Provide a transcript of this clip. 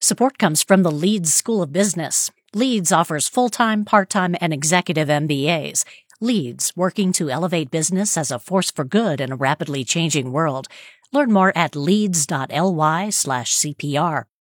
Support comes from the Leeds School of Business. Leeds offers full-time, part-time, and executive MBAs. Leeds, working to elevate business as a force for good in a rapidly changing world. Learn more at leeds.ly/CPR.